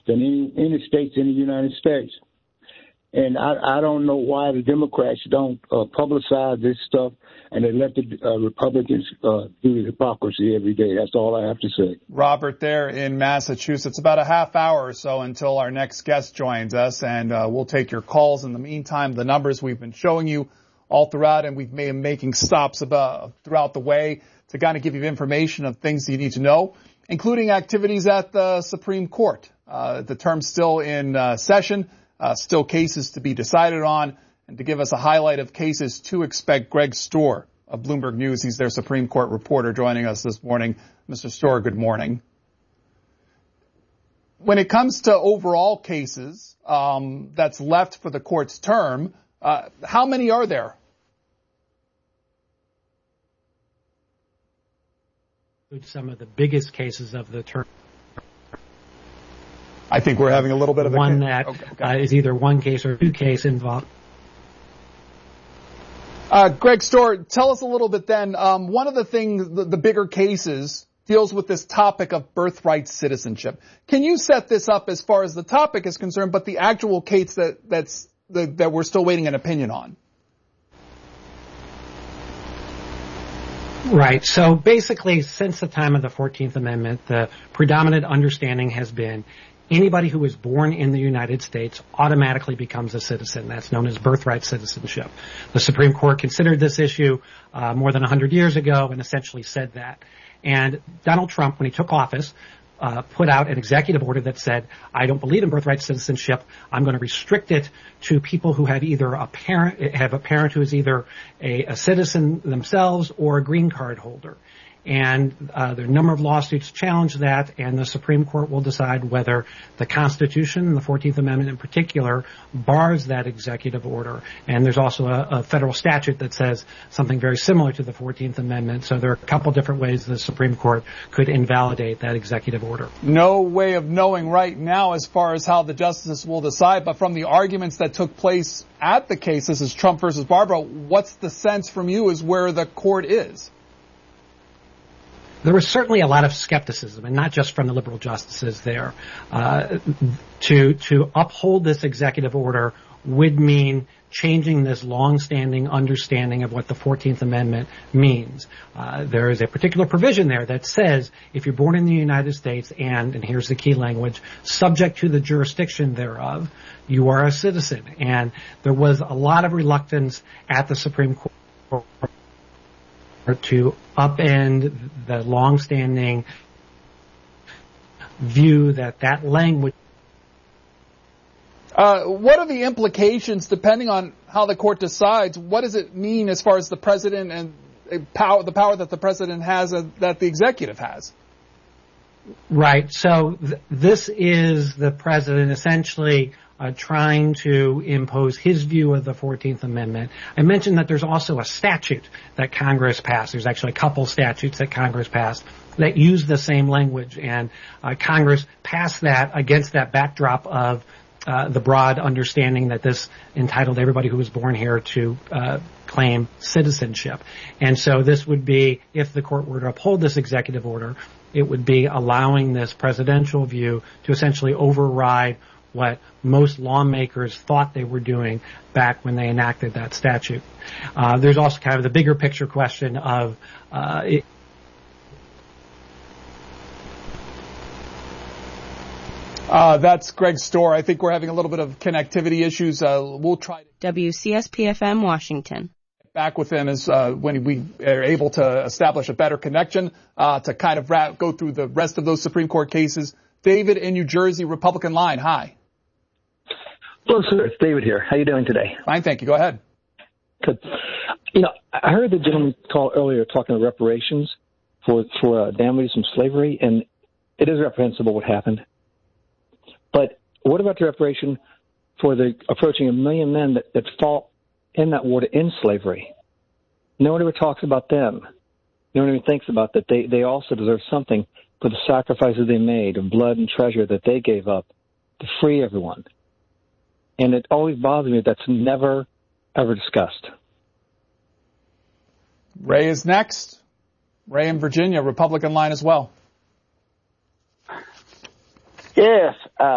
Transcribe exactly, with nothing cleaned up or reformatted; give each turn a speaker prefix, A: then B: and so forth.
A: than any, any states in the United States. And I, I don't know why the Democrats don't uh, publicize this stuff and they let the uh, Republicans uh, do the hypocrisy every day. That's all I have to say.
B: Robert there in Massachusetts. About a half hour or so until our next guest joins us, and uh, we'll take your calls. In the meantime, the numbers we've been showing you all throughout, and we've been making stops about throughout the way to kind of give you information of things you need to know, including activities at the Supreme Court. Uh, the term's still in uh, session. Uh, still cases to be decided on, and to give us a highlight of cases to expect, Greg Stohr of Bloomberg News. He's their Supreme Court reporter joining us this morning. Mister Stohr, good morning. When it comes to overall cases um, that's left for the court's term, uh, how many are there?
C: Some of the biggest cases of the term.
B: I think we're having a little bit of a
C: one that
B: okay, okay.
C: Uh, is either one case or two case involved.
B: Uh, Greg Stohr, tell us a little bit then. Um, one of the things, the, the bigger cases, deals with this topic of birthright citizenship. Can you set this up as far as the topic is concerned, but the actual case that that's the, that we're still waiting an opinion on?
C: Right. So basically, since the time of the fourteenth Amendment, the predominant understanding has been anybody who was born in the United States automatically becomes a citizen. That's known as birthright citizenship. The Supreme Court considered this issue uh, more than one hundred years ago and essentially said that. And Donald Trump, when he took office, uh, put out an executive order that said, I don't believe in birthright citizenship. I'm going to restrict it to people who have either a parent, have a parent who is either a, a citizen themselves or a green card holder. And uh, there are a number of lawsuits challenge that, and the Supreme Court will decide whether the Constitution, the fourteenth Amendment in particular, bars that executive order. And there's also a, a federal statute that says something very similar to the fourteenth Amendment. So there are a couple different ways the Supreme Court could invalidate that executive order.
B: No way of knowing right now as far as how the justices will decide, but from the arguments that took place at the case, this is Trump versus Barbara, what's the sense from you is where the court is?
C: There was certainly a lot of skepticism, and not just from the liberal justices there. Uh, to to uphold this executive order would mean changing this long-standing understanding of what the fourteenth Amendment means. Uh, there is a particular provision there that says if you're born in the United States and, and here's the key language, subject to the jurisdiction thereof, you are a citizen. And there was a lot of reluctance at the Supreme Court to upend the long-standing view that that language.
B: Uh, what are the implications, depending on how the court decides? What does it mean as far as the president and uh, power, the power that the president has and that the executive has?
C: Right. So th- this is the president essentially Uh, trying to impose his view of the fourteenth Amendment. I mentioned that there's also a statute that Congress passed. There's actually a couple statutes that Congress passed that use the same language, and uh, Congress passed that against that backdrop of uh, the broad understanding that this entitled everybody who was born here to uh, claim citizenship. And so this would be, if the court were to uphold this executive order, it would be allowing this presidential view to essentially override what most lawmakers thought they were doing back when they enacted that statute. Uh, there's also kind of the bigger picture question of uh, it,
B: Uh, that's Greg Stohr. I think we're having a little bit of connectivity issues. Uh, we'll try to
D: W C S P F M Washington.
B: Back with him is uh, when we are able to establish a better connection uh, to kind of wrap, go through the rest of those Supreme Court cases. David in New Jersey, Republican line. Hi.
E: Hello, sir. It's David here. How are you doing today?
B: Fine, thank you. Go ahead.
E: Good. You know, I heard the gentleman call earlier talking about reparations for for uh, damages from slavery, and it is reprehensible what happened. But what about the reparation for the approaching a million men that, that fought in that war to end slavery? No one ever talks about them. No one even thinks about that. They they also deserve something for the sacrifices they made of blood and treasure that they gave up to free everyone. And it always bothers me that that's never, ever discussed.
B: Ray is next. Ray in Virginia, Republican line as well.
F: Yes. Uh